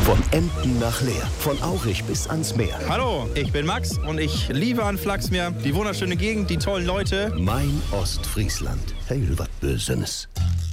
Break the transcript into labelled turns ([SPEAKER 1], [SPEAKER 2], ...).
[SPEAKER 1] Von Emden nach Leer, von Aurich bis ans Meer.
[SPEAKER 2] Hallo, ich bin Max und ich liebe an Flachsmeer die wunderschöne Gegend, die tollen Leute.
[SPEAKER 1] Mein Ostfriesland. Heil wat Bösenes.